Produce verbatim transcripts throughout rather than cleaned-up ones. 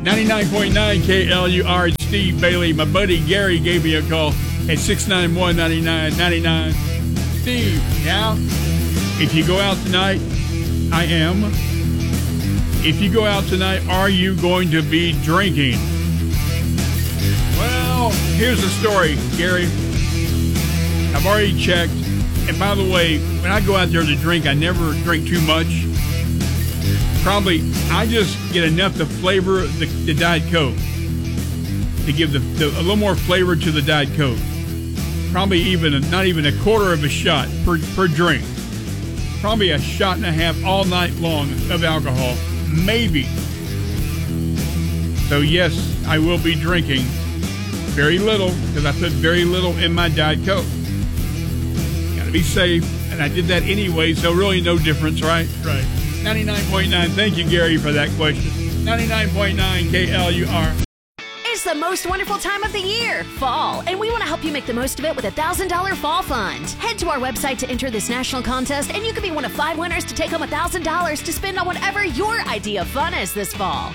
ninety-nine point nine K L U R, Steve Bailey. My buddy Gary gave me a call at six nine one, nine nine nine nine. Steve, yeah? If you go out tonight, I am. If you go out tonight, are you going to be drinking? Well, here's the story, Gary. I've already checked. And by the way, when I go out there to drink, I never drink too much. Probably, I just get enough to flavor the, the Diet Coke. To give the, the a little more flavor to the Diet Coke. Probably even, a, not even a quarter of a shot per, per drink. Probably a shot and a half all night long of alcohol. Maybe. So yes, I will be drinking. Very little, because I put very little in my Diet Coke. Gotta be safe, and I did that anyway, so really no difference, right? Right. ninety-nine point nine, thank you, Gary, for that question. ninety-nine point nine K L U R. It's the most wonderful time of the year, fall, and we want to help you make the most of it with a one thousand dollars Fall Fund. Head to our website to enter this national contest, and you could be one of five winners to take home one thousand dollars to spend on whatever your idea of fun is this fall.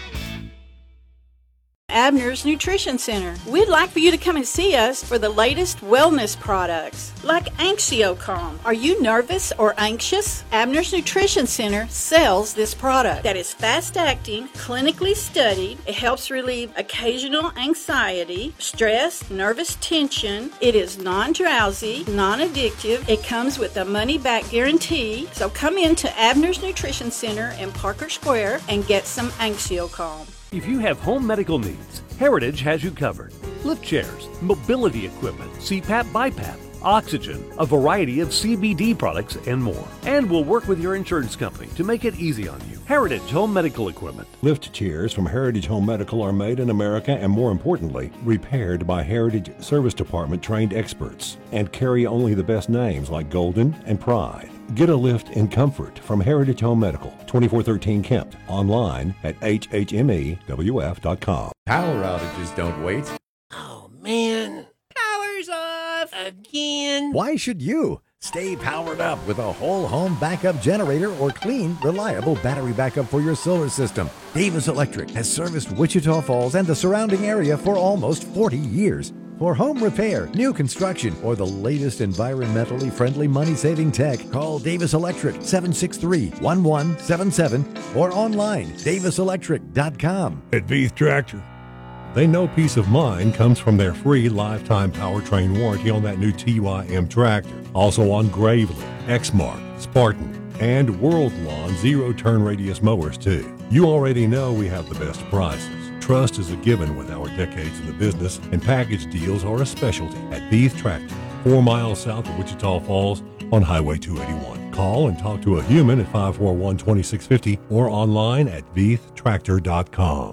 Abner's Nutrition Center. We'd like for you to come and see us for the latest wellness products, like AnxioCalm. Are you nervous or anxious? Abner's Nutrition Center sells this product that is fast-acting, clinically studied. It helps relieve occasional anxiety, stress, nervous tension. It is non-drowsy, non-addictive. It comes with a money-back guarantee. So come into Abner's Nutrition Center in Parker Square and get some AnxioCalm. If you have home medical needs, Heritage has you covered. Lift chairs, mobility equipment, C PAP, BiPAP, oxygen, a variety of C B D products, and more. And we'll work with your insurance company to make it easy on you. Heritage Home Medical Equipment. Lift chairs from Heritage Home Medical are made in America and, more importantly, repaired by Heritage Service Department trained experts and carry only the best names like Golden and Pride. Get a lift in comfort from Heritage Home Medical, twenty-four thirteen Kempt, online at H H M E W F dot com. Power outages don't wait. Oh, man. Power's off again. Why should you? Stay powered up with a whole home backup generator or clean, reliable battery backup for your solar system. Davis Electric has serviced Wichita Falls and the surrounding area for almost forty years. For home repair, new construction, or the latest environmentally friendly money-saving tech, call Davis Electric seven six three, one one seven seven or online, davis electric dot com. At Beath Tractor, they know peace of mind comes from their free lifetime powertrain warranty on that new T Y M tractor. Also on Gravely, Exmark, Spartan, and World Lawn zero-turn radius mowers, too. You already know we have the best prices. Trust is a given with our decades in the business, and package deals are a specialty at Beath Tractor, four miles south of Wichita Falls on Highway two eighty-one. Call and talk to a human at five four one, two six five zero or online at beath tractor dot com.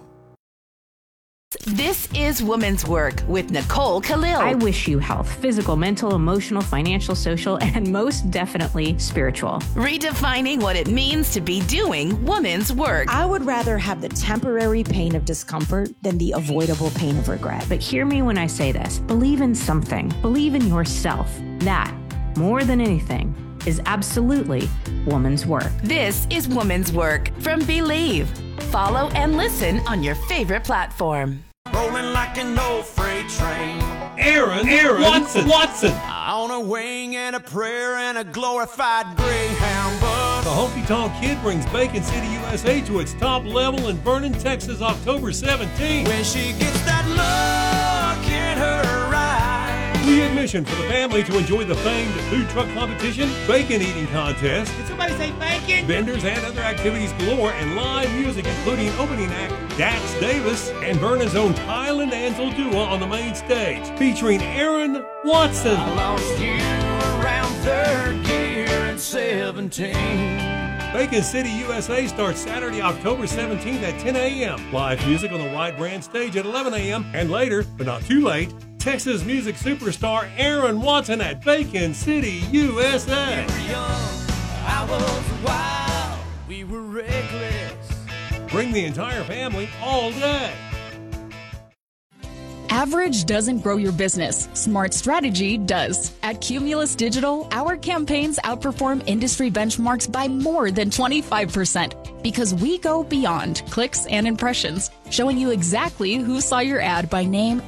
This is Woman's Work with Nicole Khalil. I wish you health, physical, mental, emotional, financial, social, and most definitely spiritual. Redefining what it means to be doing woman's work. I would rather have the temporary pain of discomfort than the avoidable pain of regret. But hear me when I say this. Believe in something. Believe in yourself. That, more than anything, is absolutely woman's work. This is Woman's Work from Believe. Follow and listen on your favorite platform. Rolling like an old freight train. Aaron, Aaron Watson, Watson. On a wing and a prayer and a glorified Greyhound bus. The Honky Tonk Kid brings Bacon City, U S A to its top level in Vernon, Texas, October seventeenth. When she gets that look in her eyes. Free admission for the family to enjoy the famed food truck competition, bacon eating contest. Did somebody say bacon? Vendors and other activities galore, and live music including opening act Dax Davis and Vernon's own Kyle and Ansel duo on the main stage, featuring Aaron Watson. I lost you around third gear and seventeen. Bacon City, U S A starts Saturday, October seventeenth at ten a.m. Live music on the White Brand stage at eleven a.m. And later, but not too late, Texas music superstar Aaron Watson at Bacon City, U S A. We were young, I was wild, we were reckless. Bring the entire family all day. Average doesn't grow your business. Smart strategy does. At Cumulus Digital, our campaigns outperform industry benchmarks by more than twenty-five percent because we go beyond clicks and impressions, showing you exactly who saw your ad by name